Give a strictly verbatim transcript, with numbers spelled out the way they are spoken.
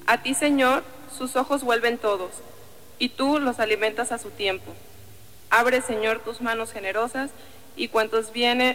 A ti, Señor, sus ojos vuelven todos, y tú los alimentas a su tiempo. Abre, Señor, tus manos generosas, y cuantos viene